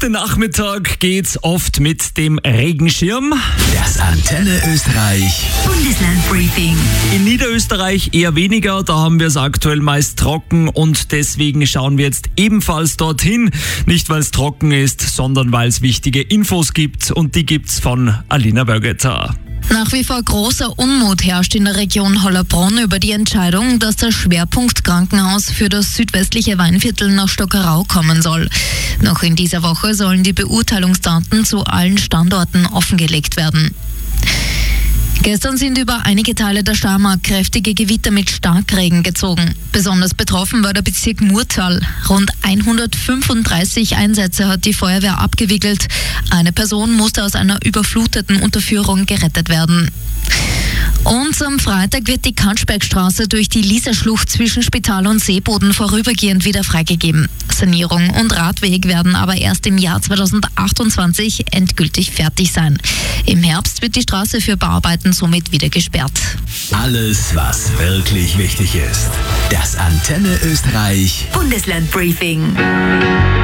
Heute Nachmittag geht's oft mit dem Regenschirm. Das Antenne Österreich Bundeslandbriefing. In Niederösterreich eher weniger, da haben wir es aktuell meist trocken und deswegen schauen wir jetzt ebenfalls dorthin. Nicht weil es trocken ist, sondern weil es wichtige Infos gibt und die gibt's von Alina Wögeter. Nach wie vor großer Unmut herrscht in der Region Hollabrunn über die Entscheidung, dass das Schwerpunktkrankenhaus für das südwestliche Weinviertel nach Stockerau kommen soll. Noch in dieser Woche sollen die Beurteilungsdaten zu allen Standorten offengelegt werden. Gestern sind über einige Teile der Steiermark kräftige Gewitter mit Starkregen gezogen. Besonders betroffen war der Bezirk Murtal. Rund 135 Einsätze hat die Feuerwehr abgewickelt. Eine Person musste aus einer überfluteten Unterführung gerettet werden. Und am Freitag wird die Kannschbergstraße durch die Lieserschlucht zwischen Spital und Seeboden vorübergehend wieder freigegeben. Sanierung und Radweg werden aber erst im Jahr 2028 endgültig fertig sein. Im Herbst wird die Straße für Bauarbeiten somit wieder gesperrt. Alles, was wirklich wichtig ist. Das Antenne Österreich Bundeslandbriefing.